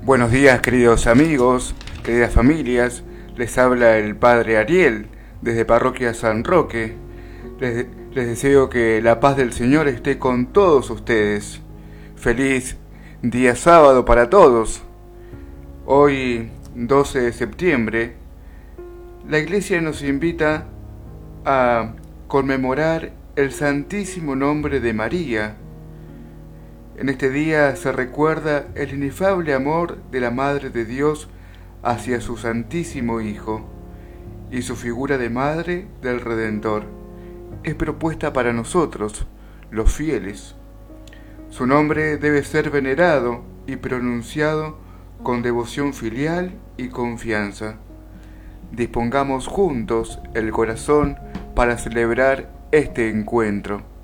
Buenos días, queridos amigos, queridas familias. Les habla el Padre Ariel desde Parroquia San Roque. Les deseo que la paz del Señor esté con todos ustedes. Feliz día sábado para todos. Hoy, 12 de septiembre, la Iglesia nos invita a conmemorar el Santísimo Nombre de María. En este día se recuerda el inefable amor de la Madre de Dios hacia su Santísimo Hijo, y su figura de Madre del Redentor es propuesta para nosotros, los fieles. Su nombre debe ser venerado y pronunciado con devoción filial y confianza. Dispongamos juntos el corazón para celebrar este encuentro.